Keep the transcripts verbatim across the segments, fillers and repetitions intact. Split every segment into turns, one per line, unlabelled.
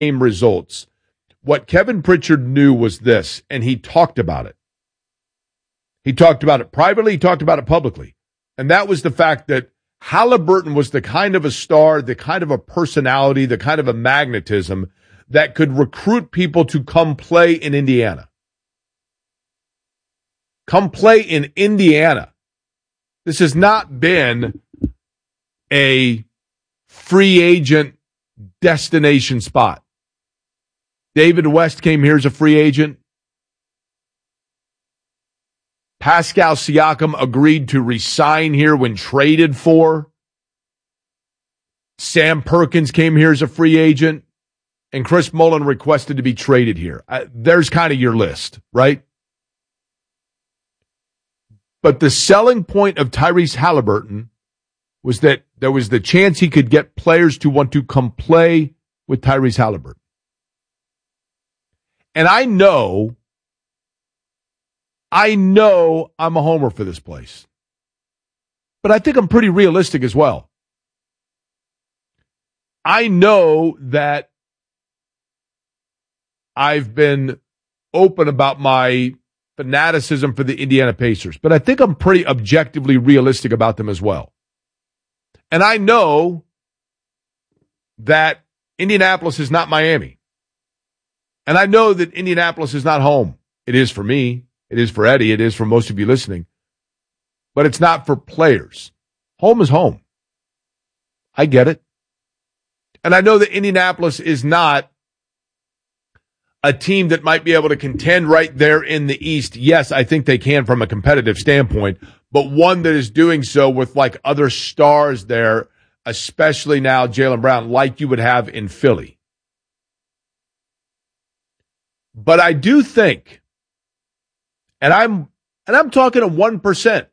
game results, what Kevin Pritchard knew was this, and he talked about it. He talked about it privately, he talked about it publicly. And that was the fact that Halliburton was the kind of a star, the kind of a personality, the kind of a magnetism that could recruit people to come play in Indiana. Come play in Indiana. This has not been a free agent destination spot. David West came here as a free agent. Pascal Siakam agreed to resign here when traded for. Sam Perkins came here as a free agent. And Chris Mullin requested to be traded here. Uh, there's kind of your list, right? But the selling point of Tyrese Halliburton was that there was the chance he could get players to want to come play with Tyrese Halliburton. And I know, I know I'm a homer for this place. But I think I'm pretty realistic as well. I know that I've been open about my fanaticism for the Indiana Pacers, but I think I'm pretty objectively realistic about them as well. And I know that Indianapolis is not Miami. And I know that Indianapolis is not home. It is for me. It is for Eddie. It is for most of you listening. But it's not for players. Home is home. I get it. And I know that Indianapolis is not a team that might be able to contend right there in the East. Yes, I think they can from a competitive standpoint, but one that is doing so with like other stars there, especially now Jaylen Brown, like you would have in Philly. But I do think, and I'm and I'm talking a one percent,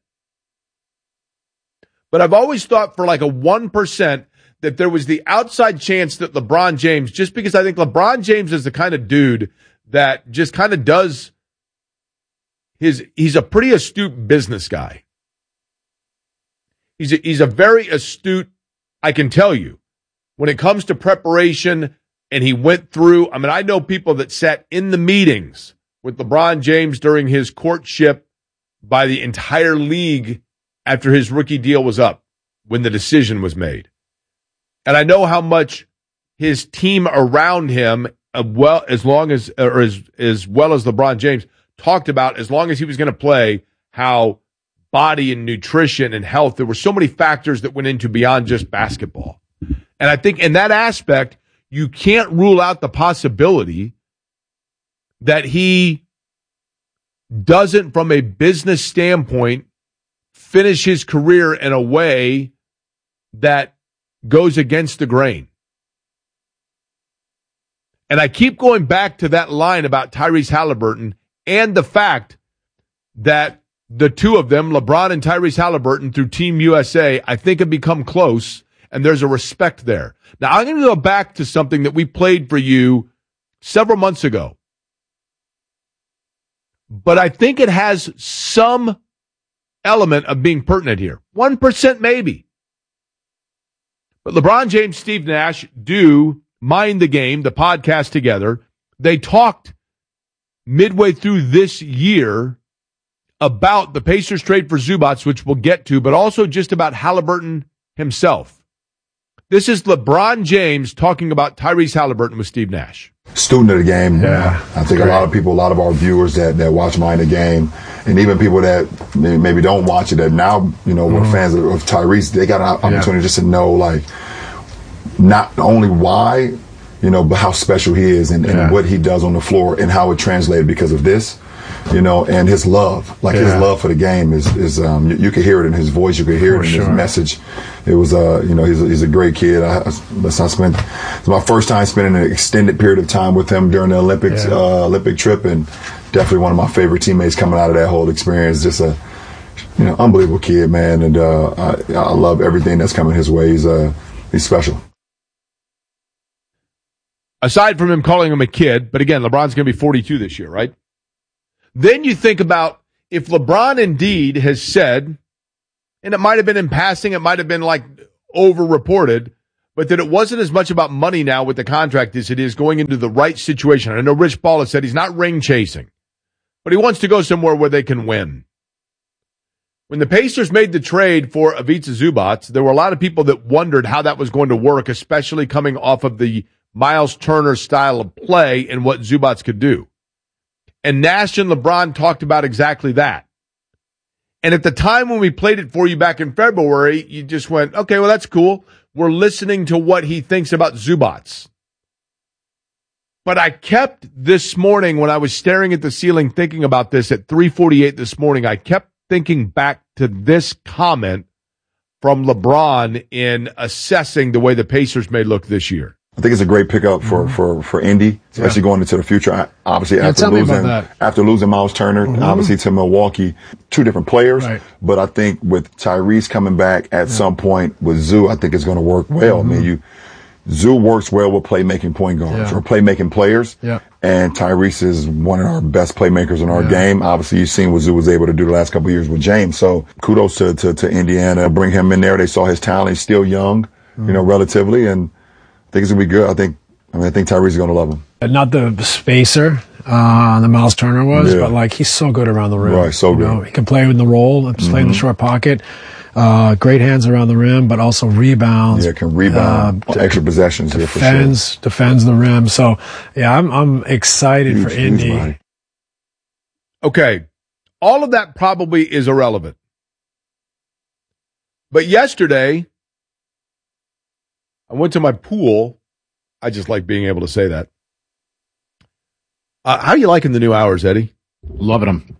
but I've always thought for like a one percent that there was the outside chance that LeBron James, just because I think LeBron James is the kind of dude that just kind of does his, he's a pretty astute business guy. He's a, he's a very astute, I can tell you, when it comes to preparation, and he went through, I mean, I know people that sat in the meetings with LeBron James during his courtship by the entire league after his rookie deal was up, when the decision was made. And I know how much his team around him, uh, well, as long as, or as, as well as LeBron James, talked about, as long as he was going to play, how body and nutrition and health, there were so many factors that went into beyond just basketball. And I think in that aspect, you can't rule out the possibility that he doesn't, from a business standpoint, finish his career in a way that goes against the grain. And I keep going back to that line about Tyrese Halliburton and the fact that the two of them, LeBron and Tyrese Halliburton, through Team U S A, I think have become close, and there's a respect there. Now, I'm going to go back to something that we played for you several months ago. But I think it has some element of being pertinent here. one percent maybe. But LeBron James, Steve Nash do Mind the Game, the podcast together. They talked midway through this year about the Pacers trade for Zubac, which we'll get to, but also just about Halliburton himself. This is LeBron James talking about Tyrese Halliburton with Steve Nash.
Student of the game.
Yeah,
I think
great.
a lot of people, a lot of our viewers that, that watch Mind the Game, and even people that maybe, maybe don't watch it, that now, you know, mm-hmm. were fans of, of Tyrese, they got an opportunity yeah. just to know, like, not only why, you know, but how special he is and, yeah. and what he does on the floor and how it translated because of this, you know, and his love. Like, yeah. his love for the game is, is um, you, you could hear it in his voice, you could hear for it in sure. his message. It was, uh, you know, he's a, he's a great kid. I, I, I spent, it's my first time spending an extended period of time with him during the Olympics, yeah. uh, Olympic trip, and definitely one of my favorite teammates coming out of that whole experience. Just a, you know, unbelievable kid, man, and uh, I, I love everything that's coming his way. He's, uh, he's special.
Aside from him calling him a kid, but again, LeBron's going to be forty-two this year, right? Then you think about if LeBron indeed has said, and it might have been in passing, it might have been like over-reported, but that it wasn't as much about money now with the contract as it is going into the right situation. I know Rich Paul has said he's not ring chasing, but he wants to go somewhere where they can win. When the Pacers made the trade for Ivica Zubac, there were a lot of people that wondered how that was going to work, especially coming off of the Miles Turner style of play and what Zubac could do. And Nash and LeBron talked about exactly that. And at the time when we played it for you back in February, you just went, okay, well, that's cool. We're listening to what he thinks about Zubac. But I kept this morning, when I was staring at the ceiling thinking about this at three forty-eight this morning, I kept thinking back to this comment from LeBron in assessing the way the Pacers may look this year.
I think it's a great pickup for, mm-hmm. for, for Indy, especially yeah. going into the future. Obviously, yeah, after losing after losing Miles Turner, mm-hmm. obviously to Milwaukee, two different players. Right. But I think with Tyrese coming back at yeah. some point with Zoo, I think it's going to work well. Mm-hmm. I mean, you Zoo works well with playmaking point guards yeah. or playmaking players. Yeah. And Tyrese is one of our best playmakers in our yeah. game. Obviously, you've seen what Zoo was able to do the last couple of years with James. So kudos to, to, to Indiana. Bring him in there. They saw his talent. He's still young, mm-hmm. you know, relatively. And I think it's going to be good. I think, I mean, I think Tyrese is going to love him.
Not the spacer, uh, the Miles Turner was, yeah. but like he's so good around the rim.
Right, so good.
Know? He can play in the role, mm-hmm. play in the short pocket. Uh, great hands around the rim, but also rebounds.
Yeah, can rebound uh, extra possessions
defends,
here for sure.
Defends the rim. So, yeah, I'm I'm excited huge, for Indy.
Okay, all of that probably is irrelevant. But yesterday, I went to my pool. I just like being able to say that. Uh, how are you liking the new hours, Eddie?
Loving them.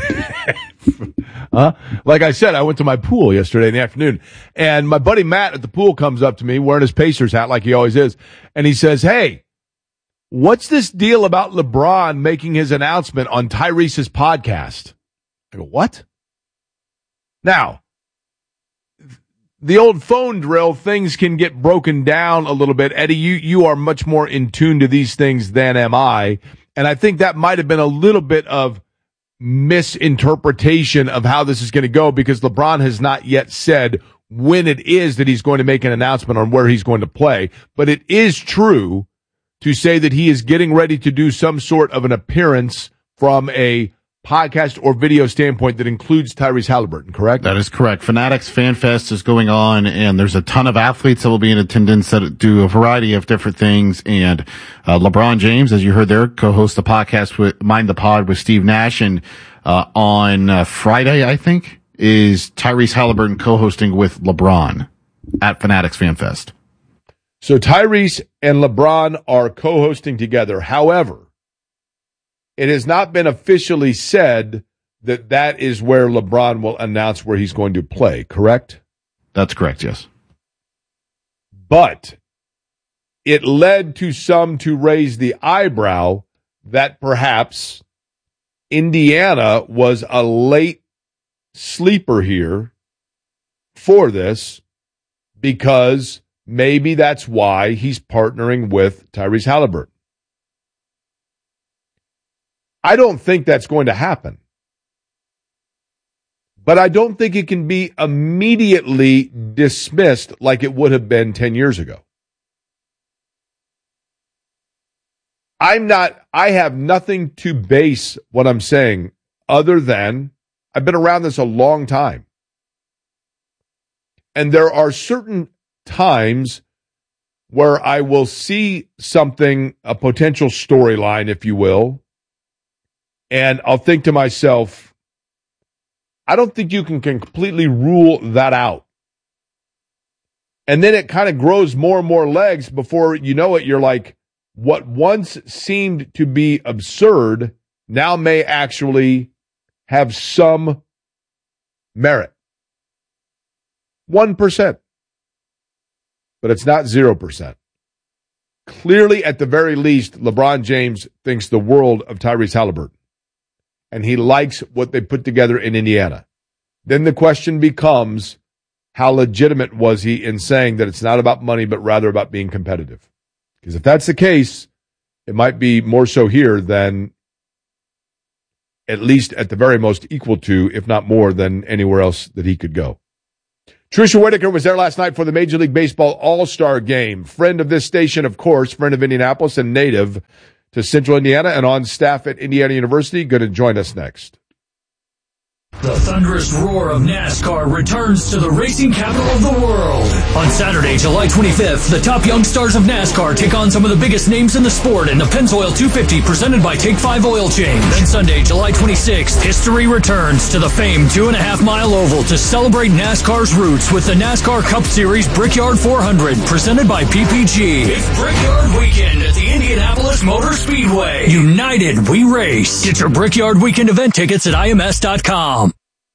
Huh? Like I said, I went to my pool yesterday in the afternoon, and my buddy Matt at the pool comes up to me wearing his Pacers hat like he always is, and he says, hey, what's this deal about LeBron making his announcement on Tyrese's podcast? I go, what? Now, the old phone drill, things can get broken down a little bit. Eddie, you, you are much more in tune to these things than am I, and I think that might have been a little bit of misinterpretation of how this is going to go, because LeBron has not yet said when it is that he's going to make an announcement on where he's going to play. But it is true to say that he is getting ready to do some sort of an appearance from a podcast or video standpoint that includes Tyrese Halliburton, correct?
That is correct. Fanatics Fan Fest is going on, and there's a ton of athletes that will be in attendance that do a variety of different things. And uh, LeBron James, as you heard there, co-hosts the podcast with Mind the Pod with Steve Nash. And uh, on uh, Friday, I think, is Tyrese Halliburton co-hosting with LeBron at Fanatics Fan Fest.
So Tyrese and LeBron are co-hosting together. However, it has not been officially said that that is where LeBron will announce where he's going to play, correct?
That's correct, yes.
But it led to some to raise the eyebrow that perhaps Indiana was a late sleeper here for this, because maybe that's why he's partnering with Tyrese Halliburton. I don't think that's going to happen. But I don't think it can be immediately dismissed like it would have been ten years ago. I'm not, I have nothing to base what I'm saying other than I've been around this a long time. And there are certain times where I will see something, a potential storyline, if you will, and I'll think to myself, I don't think you can completely rule that out. And then it kind of grows more and more legs before you know it. You're like, what once seemed to be absurd now may actually have some merit. one percent. But it's not zero percent. Clearly, at the very least, LeBron James thinks the world of Tyrese Halliburton. And he likes what they put together in Indiana. Then the question becomes, how legitimate was he in saying that it's not about money, but rather about being competitive? Because if that's the case, it might be more so here than, at least at the very most, equal to, if not more, than anywhere else that he could go. Tricia Whitaker was there last night for the Major League Baseball All-Star Game. Friend of this station, of course, friend of Indianapolis and native to Central Indiana and on staff at Indiana University. Going to join us next.
The thunderous roar of NASCAR returns to the racing capital of the world. On Saturday, July twenty-fifth, the top young stars of NASCAR take on some of the biggest names in the sport in the Pennzoil two fifty presented by Take five Oil Change. Then Sunday, July twenty-sixth, history returns to the famed two and a half mile oval to celebrate NASCAR's roots with the NASCAR Cup Series Brickyard four hundred presented by P P G. It's Brickyard Weekend at the Indianapolis Motor Speedway. United, we race. Get your Brickyard Weekend event tickets at I M S dot com.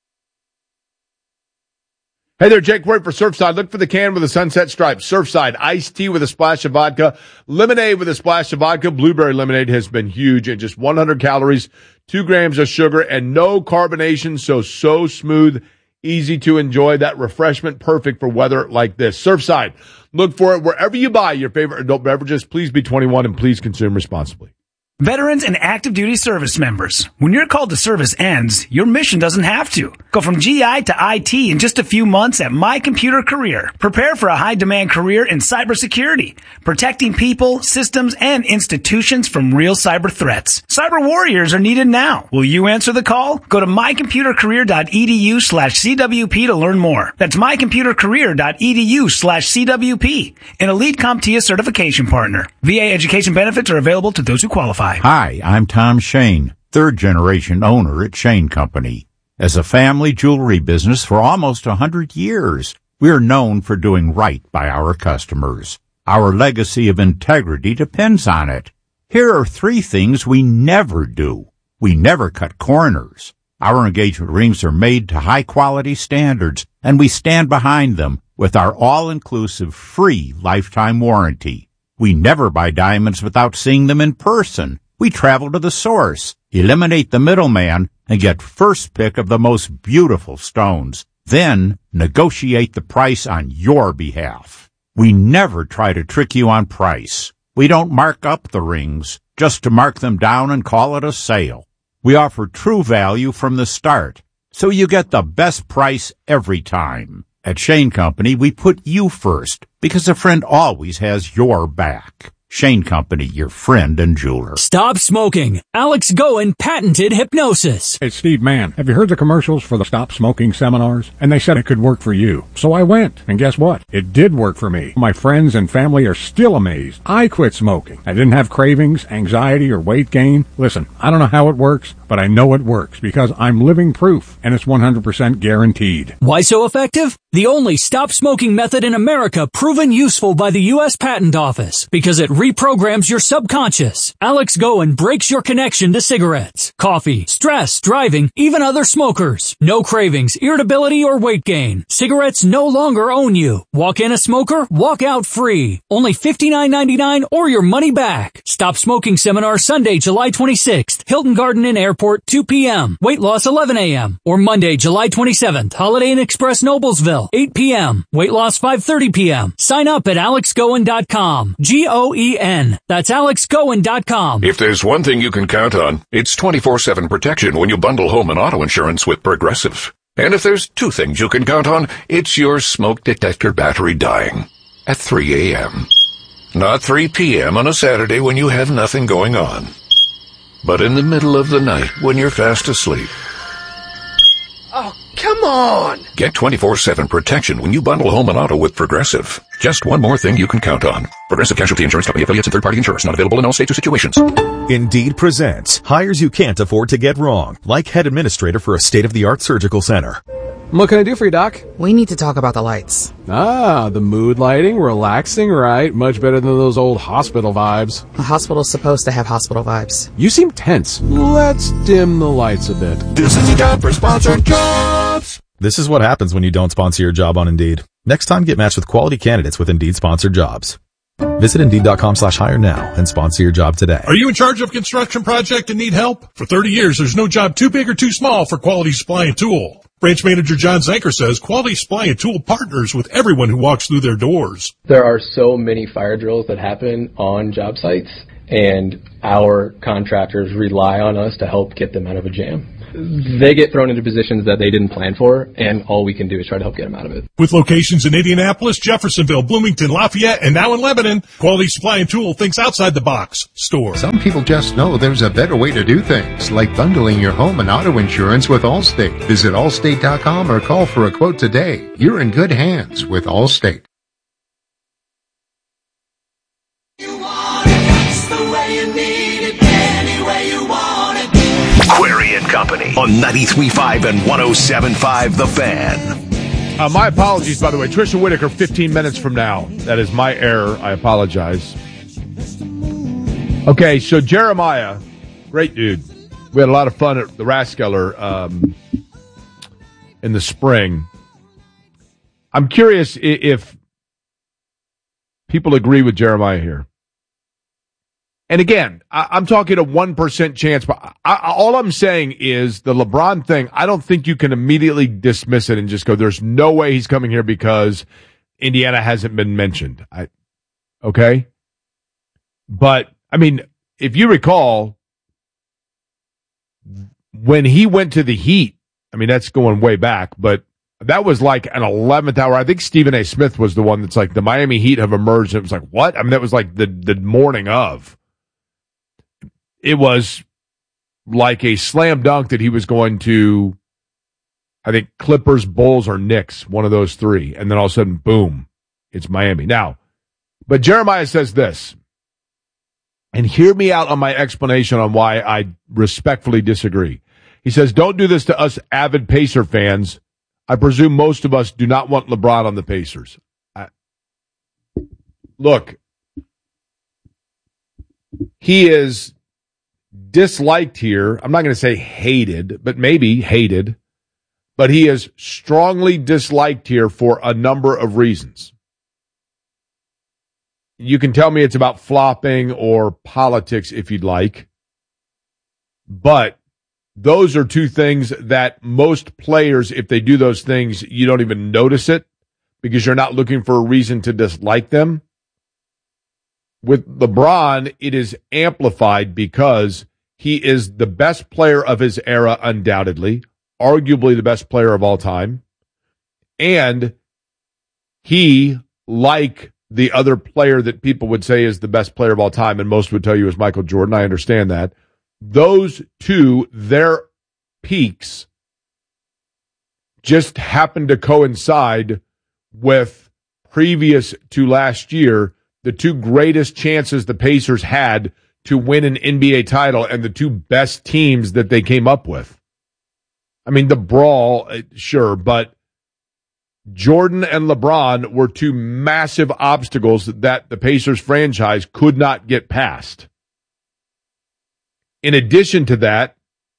Hey there, Jake Ward for Surfside. Look for the can with a sunset stripe. Surfside, iced tea with a splash of vodka, lemonade with a splash of vodka. Blueberry lemonade has been huge at just one hundred calories, two grams of sugar, and no carbonation, so, so smooth, easy to enjoy. That refreshment, perfect for weather like this. Surfside, look for it wherever you buy your favorite adult beverages. Please be twenty-one and please consume responsibly.
Veterans and active duty service members, when your call to service ends, your mission doesn't have to. Go from G I to I T in just a few months at My Computer Career. Prepare for a high-demand career in cybersecurity, protecting people, systems, and institutions from real cyber threats. Cyber warriors are needed now. Will you answer the call? Go to mycomputercareer.edu slash CWP to learn more. That's mycomputercareer.edu slash CWP, an elite CompTIA certification partner. V A education benefits are available to those who qualify.
Hi, I'm Tom Shane, third-generation owner at Shane Company. As a family jewelry business for almost a hundred years, we are known for doing right by our customers. Our legacy of integrity depends on it. Here are three things we never do. We never cut corners. Our engagement rings are made to high-quality standards, and we stand behind them with our all-inclusive free lifetime warranty. We never buy diamonds without seeing them in person. We travel to the source, eliminate the middleman, and get first pick of the most beautiful stones. Then negotiate the price on your behalf. We never try to trick you on price. We don't mark up the rings just to mark them down and call it a sale. We offer true value from the start, so you get the best price every time. At Shane Company, we put you first, because a friend always has your back. Shane Company, your friend and jeweler.
Stop smoking. Alex Goen patented hypnosis.
It's Steve Mann. Have you heard the commercials for the Stop Smoking seminars? And they said it could work for you. So I went, and guess what? It did work for me. My friends and family are still amazed. I quit smoking. I didn't have cravings, anxiety, or weight gain. Listen, I don't know how it works, but I know it works because I'm living proof, and it's one hundred percent guaranteed.
Why so effective? The only stop smoking method in America proven useful by the U S Patent Office because it reprograms your subconscious. Alex Goen breaks your connection to cigarettes, coffee, stress, driving, even other smokers. No cravings, irritability, or weight gain. Cigarettes no longer own you. Walk in a smoker, walk out free. Only fifty-nine ninety-nine or your money back. Stop Smoking Seminar Sunday, July twenty-sixth. Hilton Garden Inn Airport, two p.m. Weight loss, eleven a.m. Or Monday, July twenty-seventh. Holiday Inn Express, Noblesville, eight p.m. Weight loss, five thirty p.m. Sign up at alex goen dot com. G O E N. That's alex goen dot com.
If there's one thing you can count on, it's twenty-four seven protection when you bundle home and auto insurance with Progressive. And if there's two things you can count on, it's your smoke detector battery dying at three a.m. Not three p.m. on a Saturday when you have nothing going on, but in the middle of the night when you're fast asleep.
Oh, come on!
Get twenty-four seven protection when you bundle home and auto with Progressive. Just one more thing you can count on. Progressive Casualty Insurance Company, affiliates, and third-party insurers. Not available in all states or situations.
Indeed presents hires you can't afford to get wrong, like head administrator for a state-of-the-art surgical center.
What can I do for you, Doc?
We need to talk about the lights.
Ah, the mood lighting, relaxing, right? Much better than those old hospital vibes.
A hospital's supposed to have hospital vibes.
You seem tense. Let's dim the lights a bit.
This is the time for sponsored jobs. This is what happens when you don't sponsor your job on Indeed. Next time, get matched with quality candidates with Indeed sponsored jobs. Visit Indeed.com slash hire now and sponsor your job today.
Are you in charge of a construction project and need help? For thirty years, there's no job too big or too small for Quality Supply and Tool. Branch Manager John Zanker says Quality Supply and Tool partners with everyone who walks through their doors.
There are so many fire drills that happen on job sites, and our contractors rely on us to help get them out of a jam. They get thrown into positions that they didn't plan for, and all we can do is try to help get them out of it.
With locations in Indianapolis, Jeffersonville, Bloomington, Lafayette, and now in Lebanon, Quality Supply and Tool thinks outside the box. Store.
Some people just know there's a better way to do things, like bundling your home and auto insurance with Allstate. Visit Allstate dot com or call for a quote today. You're in good hands with Allstate.
Query and Company on ninety-three point five and one oh seven point five The Fan.
Uh, my apologies, by the way. Trisha Whitaker, fifteen minutes from now. That is my error. I apologize. Okay, so Jeremiah, great dude. We had a lot of fun at the Rathskeller um, in the spring. I'm curious if people agree with Jeremiah here. And again, I, I'm talking a one percent chance, but I, I, all I'm saying is the LeBron thing, I don't think you can immediately dismiss it and just go, there's no way he's coming here because Indiana hasn't been mentioned. I, okay? But, I mean, if you recall, when he went to the Heat, I mean, that's going way back, but that was like an eleventh hour. I think Stephen A. Smith was the one that's like, the Miami Heat have emerged. It was like, what? I mean, that was like the, the morning of. It was like a slam dunk that he was going to, I think, Clippers, Bulls, or Knicks, one of those three. And then all of a sudden, boom, it's Miami. Now, but Jeremiah says this, and hear me out on my explanation on why I respectfully disagree. He says, don't do this to us avid Pacer fans. I presume most of us do not want LeBron on the Pacers. I, look, he is disliked here. I'm not going to say hated, but maybe hated. But he is strongly disliked here for a number of reasons. You can tell me it's about flopping or politics if you'd like. But those are two things that most players, if they do those things, you don't even notice it because you're not looking for a reason to dislike them. With LeBron, it is amplified because he is the best player of his era, undoubtedly, arguably the best player of all time. And he, like the other player that people would say is the best player of all time, and most would tell you is Michael Jordan, I understand that. Those two, their peaks just happened to coincide with previous to last year, the two greatest chances the Pacers had to win an N B A title and the two best teams that they came up with. I mean, the brawl, sure, but Jordan and LeBron were two massive obstacles that the Pacers franchise could not get past. In addition to that,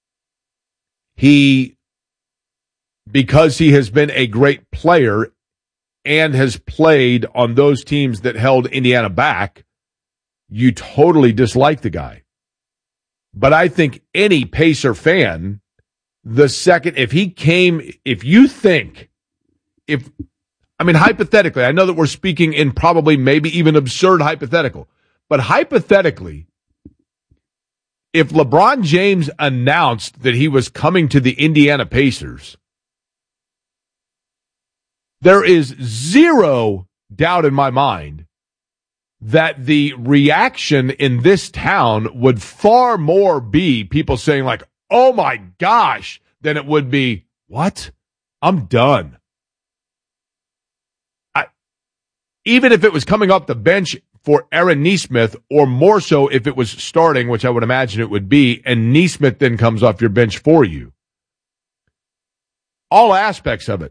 he, because he has been a great player and has played on those teams that held Indiana back, you totally dislike the guy. But I think any Pacer fan, the second, if he came, if you think, if, I mean, hypothetically, I know that we're speaking in probably maybe even absurd hypothetical, but hypothetically, if LeBron James announced that he was coming to the Indiana Pacers, there is zero doubt in my mind that the reaction in this town would far more be people saying like, oh my gosh, than it would be, what? I'm done. I, even if it was coming off the bench for Aaron Nesmith, or more so if it was starting, which I would imagine it would be, and Nesmith then comes off your bench for you. All aspects of it.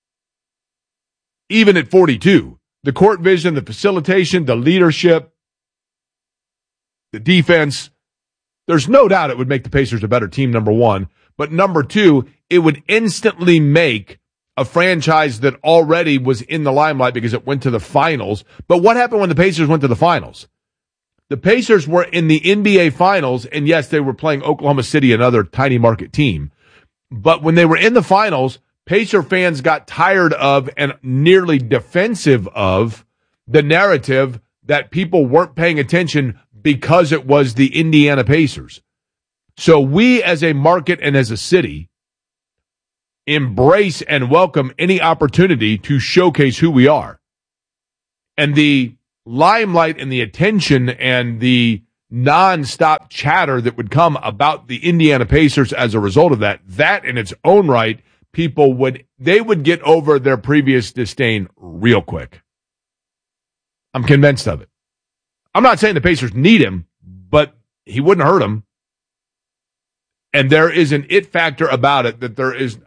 Even at forty-two. The court vision, the facilitation, the leadership, the defense. There's no doubt it would make the Pacers a better team, number one. But number two, it would instantly make a franchise that already was in the limelight because it went to the finals. But what happened when the Pacers went to the finals? The Pacers were in the N B A finals, and yes, they were playing Oklahoma City, another tiny market team. But when they were in the finals, Pacer fans got tired of and nearly defensive of the narrative that people weren't paying attention because it was the Indiana Pacers. So we as a market and as a city embrace and welcome any opportunity to showcase who we are. And the limelight and the attention and the nonstop chatter that would come about the Indiana Pacers as a result of that, that in its own right, people would, they would get over their previous disdain real quick. I'm convinced of it. I'm not saying the Pacers need him, but he wouldn't hurt them. And there is an it factor about it that there is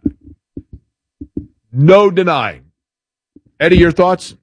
no denying. Eddie, your thoughts?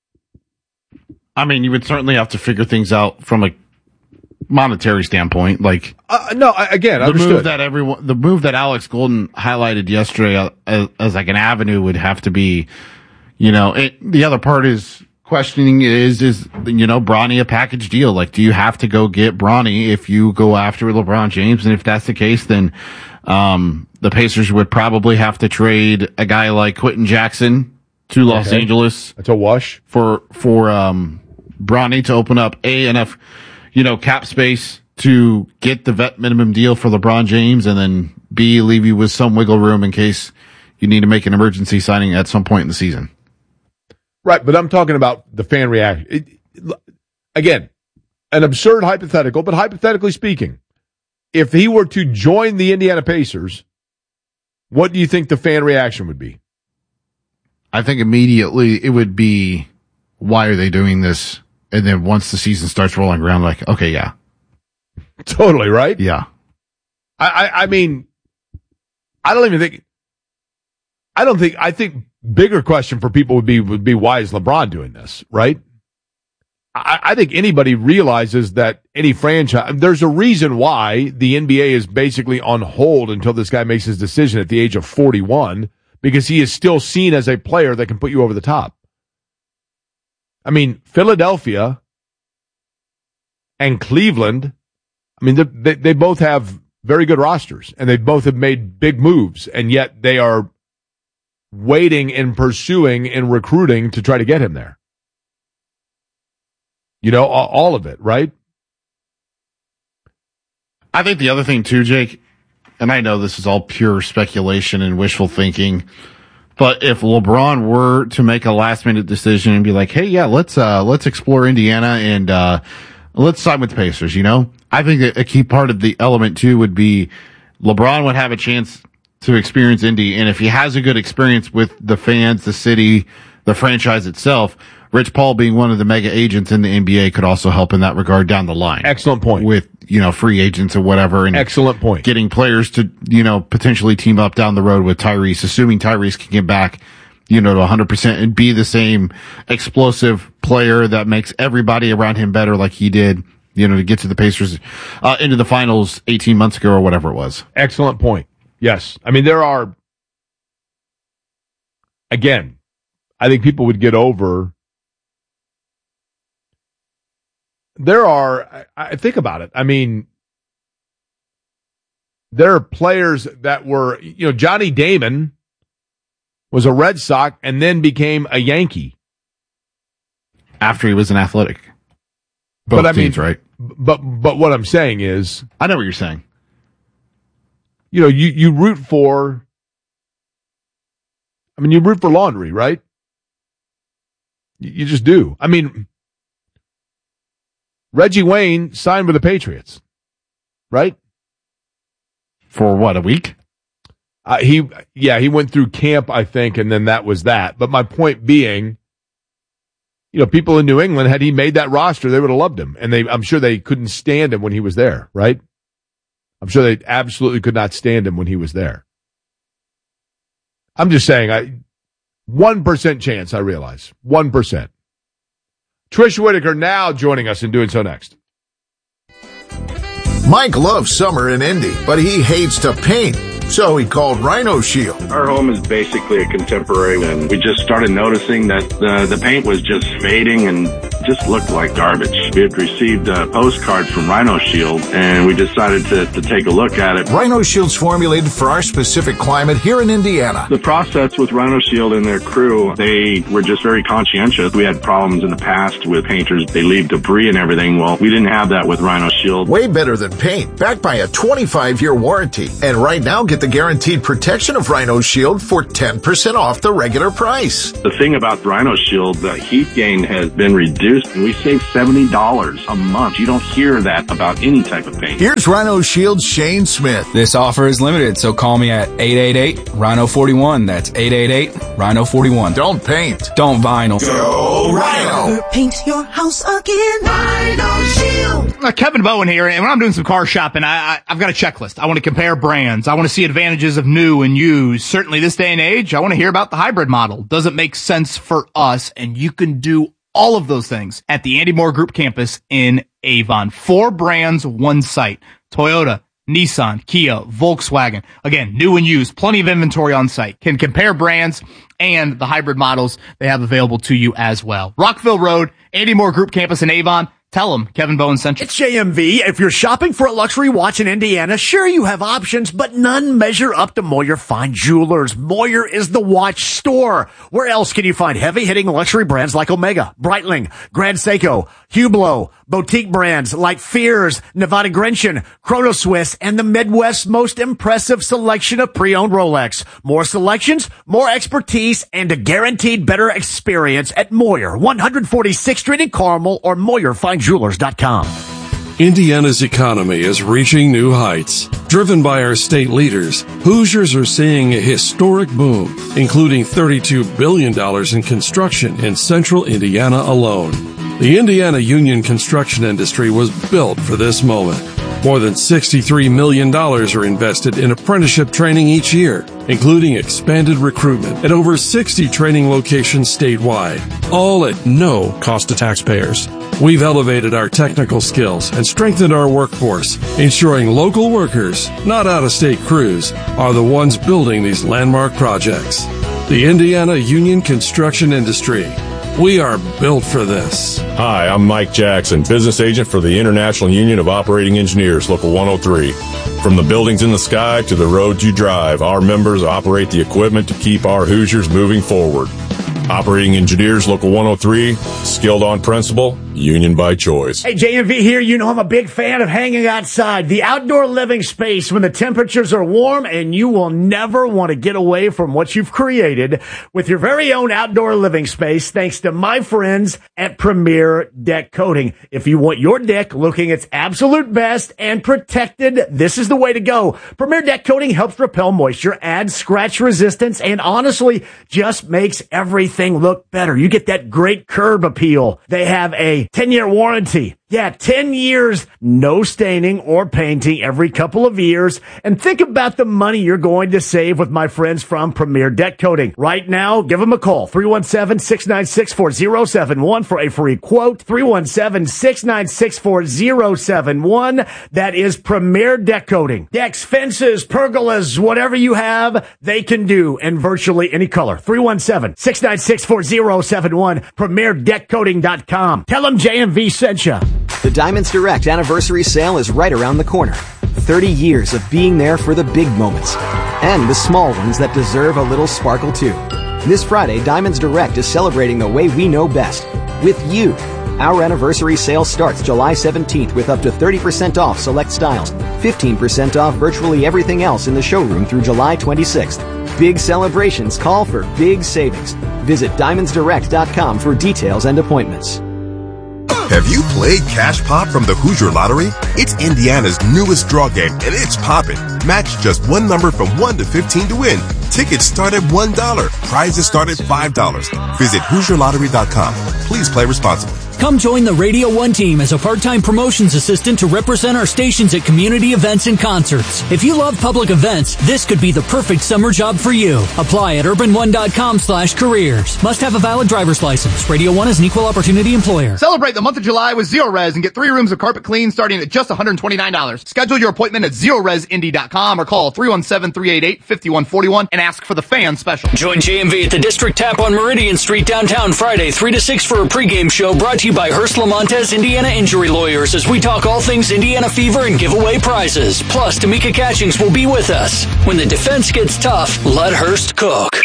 I mean, you would certainly have to figure things out from a monetary standpoint. Like,
uh, no, I, again,
the
understood.
move that everyone, the move that Alex Golden highlighted yesterday uh, as, as like an avenue would have to be, you know, it, the other part is questioning is, is, you know, Bronny a package deal? Like, do you have to go get Bronny if you go after LeBron James? And if that's the case, then, um, the Pacers would probably have to trade a guy like Quentin Jackson to Los
Okay.
Angeles.
That's a wash.
For, for, um, Bronny to open up A, enough, you know, cap space to get the vet minimum deal for LeBron James, and then B, leave you with some wiggle room in case you need to make an emergency signing at some point in the season.
Right, but I'm talking about the fan reaction. It, again, an absurd hypothetical, but hypothetically speaking, if he were to join the Indiana Pacers, what do you think the fan reaction would be?
I think immediately it would be, why are they doing this? And then once the season starts rolling around, like, okay, yeah.
Totally, right?
Yeah.
I, I, I mean, I don't even think, I don't think, I think bigger question for people would be, would be why is LeBron doing this, right? I, I think anybody realizes that any franchise, there's a reason why the N B A is basically on hold until this guy makes his decision at the age of forty-one, because he is still seen as a player that can put you over the top. I mean, Philadelphia and Cleveland, I mean, they, they both have very good rosters, and they both have made big moves, and yet they are waiting and pursuing and recruiting to try to get him there. You know, all of it, right?
I think the other thing too, Jake, and I know this is all pure speculation and wishful thinking, but if LeBron were to make a last minute decision and be like, hey, yeah, let's, uh, let's explore Indiana and, uh, let's sign with the Pacers, you know, I think that a key part of the element too would be LeBron would have a chance to experience Indy. And if he has a good experience with the fans, the city, the franchise itself, Rich Paul being one of the mega agents in the N B A could also help in that regard down the line.
Excellent point.
With, you know, free agents or whatever. And
excellent point.
Getting players to, you know, potentially team up down the road with Tyrese, assuming Tyrese can get back, you know, to one hundred percent and be the same explosive player that makes everybody around him better like he did, you know, to get to the Pacers, uh, into the finals eighteen months ago or whatever it was.
Excellent point. Yes. I mean, there are, again, I think people would get over. There are, I, I think about it. I mean, there are players that were, you know, Johnny Damon was a Red Sox and then became a Yankee.
After he was an Athletic. Both
but I
teams,
mean,
right?
But, but what I'm saying is.
I know what you're saying.
You know, you, you root for, I mean, you root for laundry, right? You, you just do. I mean, Reggie Wayne signed with the Patriots, right?
For what, a week?
Uh, he, yeah, he went through camp, I think, and then that was that. But my point being, you know, people in New England, had he made that roster, they would have loved him. And they, I'm sure they couldn't stand him when he was there, right? I'm sure they absolutely could not stand him when he was there. I'm just saying, I one percent chance, I realize. one percent. Trish Whitaker now joining us and doing so next.
Mike loves summer in Indy, but he hates to paint. So he called Rhino Shield.
Our home is basically a contemporary, and we just started noticing that the, the paint was just fading and just looked like garbage. We had received a postcard from Rhino Shield, and we decided to, to take a look at it.
Rhino Shield's formulated for our specific climate here in Indiana.
The process with Rhino Shield and their crew, they were just very conscientious. We had problems in the past with painters. They leave debris and everything. Well, we didn't have that with Rhino Shield.
Way better than paint, backed by a twenty-five year warranty. And right now, get the guaranteed protection of Rhino Shield for ten percent off the regular price.
The thing about Rhino Shield, the heat gain has been reduced, and we save seventy dollars a month. You don't hear that about any type of paint.
Here's Rhino Shield's Shane Smith.
This offer is limited, so call me at eight eight eight, Rhino forty-one. That's eight eight eight, Rhino forty-one.
Don't paint.
Don't vinyl.
Go Rhino.
Paint your house again. Rhino Shield.
Uh, Kevin Bowen here, and when I'm doing some car shopping, I, I, I've got a checklist. I want to compare brands. I want to see advantages of new and used. Certainly this day and age, I want to hear about the hybrid model. Does it make sense for us? And you can do all of those things at the Andy Moore Group campus in Avon. Four brands, one site. Toyota, Nissan, Kia, Volkswagen. Again, new and used. Plenty of inventory on site. Can compare brands and the hybrid models they have available to you as well. Rockville Road, Andy Moore Group campus in Avon. Tell them Kevin Bowen sent you.
It's J M V. If you're shopping for a luxury watch in Indiana, sure you have options, but none measure up to Moyer Fine Jewelers. Moyer is the watch store. Where else can you find heavy-hitting luxury brands like Omega, Breitling, Grand Seiko, Hublot, boutique brands like Fears, Nevada Grenchen, Chrono Swiss, and the Midwest's most impressive selection of pre-owned Rolex. More selections, more expertise, and a guaranteed better experience at Moyer, one forty-sixth Street in Carmel, or Moyer Fine Jewelers dot com.
Indiana's economy is reaching new heights. Driven by our state leaders, Hoosiers are seeing a historic boom, including thirty-two billion dollars in construction in central Indiana alone. The Indiana union construction industry was built for this moment. More than sixty-three million dollars are invested in apprenticeship training each year, including expanded recruitment at over sixty training locations statewide, all at no cost to taxpayers. We've elevated our technical skills and strengthened our workforce, ensuring local workers, not out-of-state crews, are the ones building these landmark projects. The Indiana Union Construction Industry. We are built for this.
Hi, I'm Mike Jackson, business agent for the International Union of Operating Engineers, Local one oh three. From the buildings in the sky to the roads you drive, our members operate the equipment to keep our Hoosiers moving forward. Operating Engineers, Local one oh three, skilled on principle, union by choice.
Hey, J M V here. You know I'm a big fan of hanging outside, the outdoor living space when the temperatures are warm, and you will never want to get away from what you've created with your very own outdoor living space, thanks to my friends at Premier Deck Coating. If you want your deck looking its absolute best and protected, this is the way to go. Premier Deck Coating helps repel moisture, adds scratch resistance, and honestly just makes everything look better. You get that great curb appeal. They have a ten-year warranty. Yeah, ten years, no staining or painting every couple of years. And think about the money you're going to save with my friends from Premier Deck Coating. Right now, give them a call, three one seven, six nine six, four zero seven one for a free quote, three one seven, six nine six, four zero seven one. That is Premier Deck Coating. Decks, fences, pergolas, whatever you have, they can do in virtually any color. three one seven, six nine six, four zero seven one, premier deck coating dot com. Tell them J M V sent you.
The Diamonds Direct anniversary sale is right around the corner. thirty years of being there for the big moments. And the small ones that deserve a little sparkle too. This Friday, Diamonds Direct is celebrating the way we know best. With you. Our anniversary sale starts July seventeenth with up to thirty percent off select styles, fifteen percent off virtually everything else in the showroom through July twenty-sixth. Big celebrations call for big savings. Visit diamonds direct dot com for details and appointments.
Have you played Cash Pop from the Hoosier Lottery? It's Indiana's newest draw game, and it's poppin'. Match just one number from one to fifteen to win. Tickets start at one dollar. Prizes start at five dollars. Visit hoosier lottery dot com. Please play responsibly.
Come join the Radio one team as a part-time promotions assistant to represent our stations at community events and concerts. If you love public events, this could be the perfect summer job for you. Apply at urban one dot com slash careers. Must have a valid driver's license. Radio one is an equal opportunity employer.
Celebrate the month of July with Zero Res and get three rooms of carpet clean starting at just one hundred twenty-nine dollars. Schedule your appointment at zero res indy dot com or call three one seven, three eight eight, five one four one and ask for the fan special.
Join J M V at the District Tap on Meridian Street downtown Friday, three to six for a pregame show brought to you to you by Hearst Lamontes Indiana Injury Lawyers as we talk all things Indiana Fever and give away prizes. Plus, Tamika Catchings will be with us. When the defense gets tough, let Hearst cook.